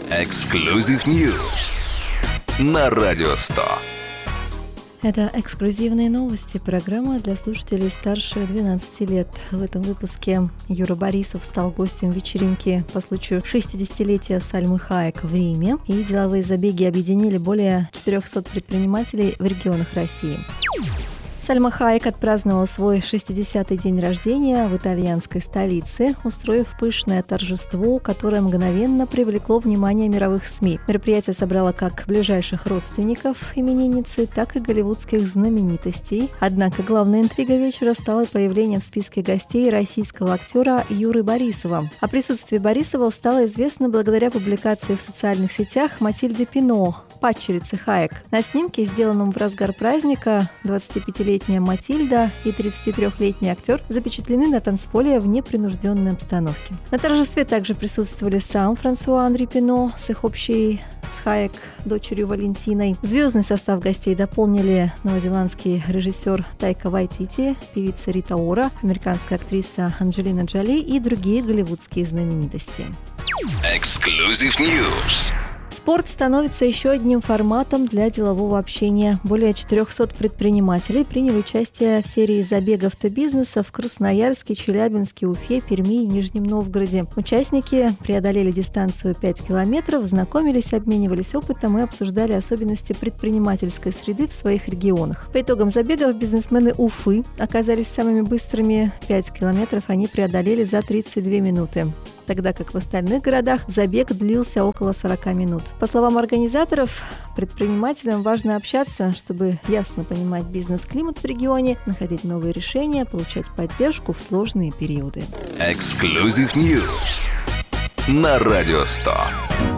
Exclusive News на Радио 100. Это эксклюзивные новости, программа для слушателей старше 12 лет. В этом выпуске Юра Борисов стал гостем вечеринки по случаю 60-летия Сальмы Хаек в Риме, и деловые забеги объединили более 400 предпринимателей в регионах России. Сальма Хаек отпраздновала свой 60-й день рождения в итальянской столице, устроив пышное торжество, которое мгновенно привлекло внимание мировых СМИ. Мероприятие собрало как ближайших родственников именинницы, так и голливудских знаменитостей. Однако главной интригой вечера стало появление в списке гостей российского актера Юры Борисова. О присутствии Борисова стало известно благодаря публикации в социальных сетях Матильды Пино, падчерицы Хаек. На снимке, сделанном в разгар праздника, 25-летняя Матильда и 33-летний актер запечатлены на танцполе в непринужденной обстановке. На торжестве также присутствовали сам Франсуа Анри Пино с их общей с Хаек дочерью Валентиной. Звездный состав гостей дополнили новозеландский режиссер Тайка Вайтити, певица Рита Ора, американская актриса Анджелина Джоли и другие голливудские знаменитости. Exclusive News. Спорт становится еще одним форматом для делового общения. Более 400 предпринимателей приняли участие в серии забегов автобизнеса в Красноярске, Челябинске, Уфе, Перми и Нижнем Новгороде. Участники преодолели дистанцию 5 километров, знакомились, обменивались опытом и обсуждали особенности предпринимательской среды в своих регионах. По итогам забегов бизнесмены Уфы оказались самыми быстрыми. 5 километров они преодолели за 32 минуты. Тогда как в остальных городах забег длился около 40 минут. По словам организаторов, предпринимателям важно общаться, чтобы ясно понимать бизнес-климат в регионе, находить новые решения, получать поддержку в сложные периоды. Exclusive News на Радио 100.